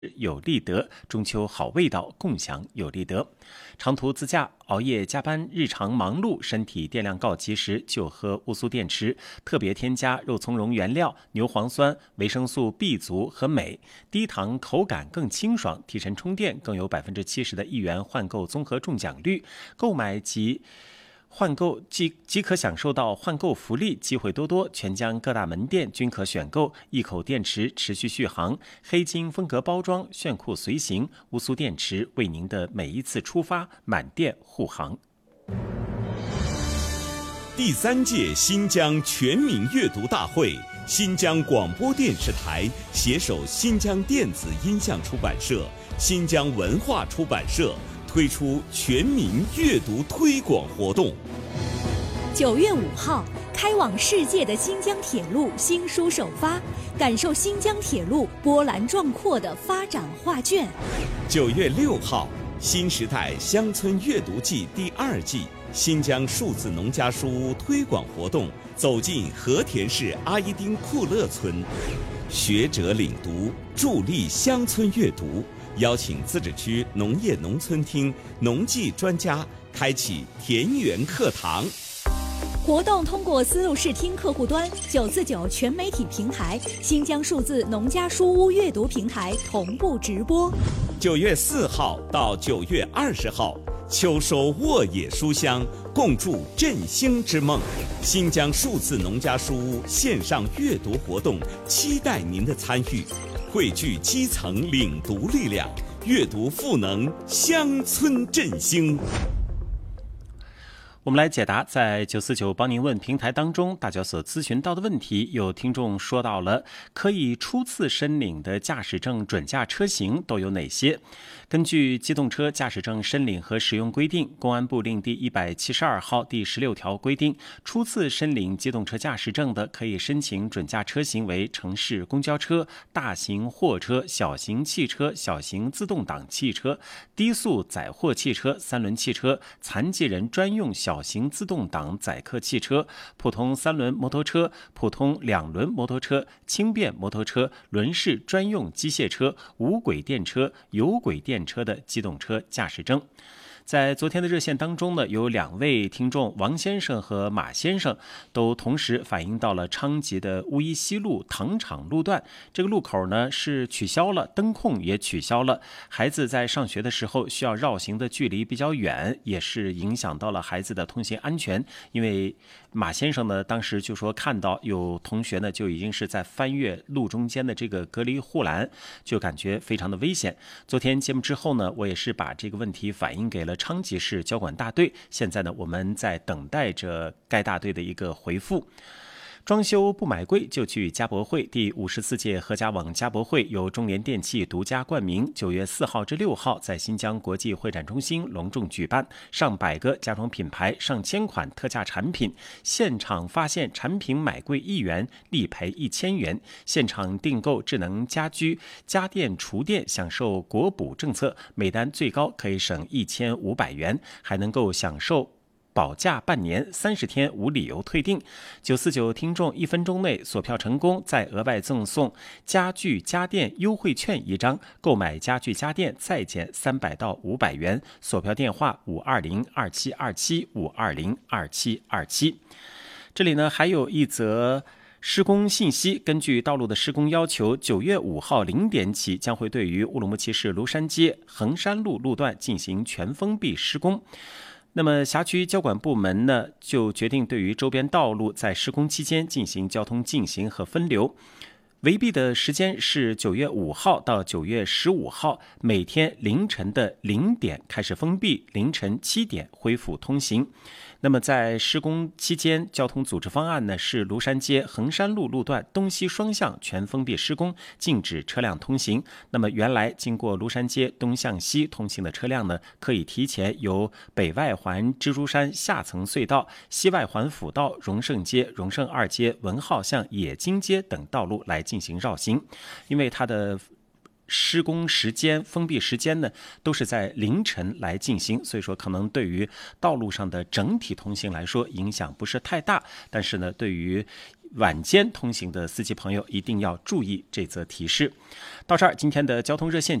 有立德，中秋好味道，共享有立德。长途自驾、熬夜加班、日常忙碌，身体电量告急时，就喝乌苏电池。特别添加肉苁蓉原料、牛磺酸、维生素 B 族和镁，低糖，口感更清爽，提神充电，更有70%的1元换购综合中奖率。购买即可享受到换购福利，机会多多，全江各大门店均可选购。一口电池持续续航，黑金风格包装，炫酷随行。乌苏电池为您的每一次出发满电护航。 第3届新疆全民阅读大会，新疆广播电视台携手新疆电子音像出版社、新疆文化出版社推出全民阅读推广活动。 9月5号，开往世界的新疆铁路新书首发，感受新疆铁路波澜壮阔的发展画卷。 9月6号，新时代乡村阅读季第2季新疆数字农家书屋推广活动走进和田市阿依丁库勒村，学者领读，助力乡村阅读。邀请自治区农业农村厅农技专家开启田园课堂。 活动通过丝路视听客户端、949全媒体平台、新疆数字农家书屋阅读平台同步直播。 9月4号到9月20号，秋收沃野书香，共筑振兴之梦。新疆数字农家书屋线上阅读活动，期待您的参与。汇聚基层领读力量，阅读赋能乡村振兴。 我们来解答在949帮您问平台当中大家所咨询到的问题。有听众说到了可以初次申领的驾驶证准驾车型都有哪些？根据机动车驾驶证申领和使用规定，公安部令第172号第16条规定，初次申领机动车驾驶证的可以申请准驾车型为城市公交车、大型货车、小型汽车、小型自动挡汽车、低速载货汽车、3轮汽车、残疾人专用小型自动挡载客汽车、普通3轮摩托车、普通2轮摩托车、轻便摩托车、轮式专用机械车、无轨电车、有轨电车的机动车驾驶证。在昨天的热线当中呢，有2位听众王先生和马先生都同时反映到了昌吉的乌衣西路糖厂路段，这个路口呢是取消了，灯控也取消了，孩子在上学的时候需要绕行的距离比较远，也是影响到了孩子的通行安全。因为马先生呢当时就说看到有同学呢就已经是在翻越路中间的这个隔离护栏，就感觉非常的危险。昨天节目之后呢，我也是把这个问题反映给了昌吉市交管大队，现在呢我们在等待着该大队的一个回复。装修不买贵就去家博会，第54届合家网家博会由中联电器独家冠名，9月4号至6号在新疆国际会展中心隆重举办，上百个家装品牌、上千款特价产品，现场发现产品买贵1元，立赔1000元，现场订购智能家居、家电、厨电享受国补政策，每单最高可以省1500元，还能够享受保价半年，30天无理由退订。949听众1分钟内锁票成功，再额外赠送家具家电优惠券1张，购买家具家电再减300到500元。锁票电话5202727，5202727。这里呢还有一则施工信息，根据道路的施工要求，9月5号0点起将会对于乌鲁木齐市庐山街衡山路路段进行全封闭施工。那么辖区交管部门呢，就决定对于周边道路在施工期间进行交通禁行和分流。围闭的时间是9月5号到9月15号，每天凌晨的0点开始封闭，凌晨7点恢复通行。那么在施工期间，交通组织方案呢是庐山街衡山路路段东西双向全封闭施工，禁止车辆通行。那么原来经过庐山街东向西通行的车辆呢，可以提前由北外环蜘蛛山下层隧道、西外环辅道、荣盛街、荣盛2街、文浩巷、冶金街等道路来进行绕行。因为它的施工时间、封闭时间呢，都是在凌晨来进行，所以说可能对于道路上的整体通行来说影响不是太大，但是呢，对于晚间通行的司机朋友一定要注意这则提示。到这儿，今天的交通热线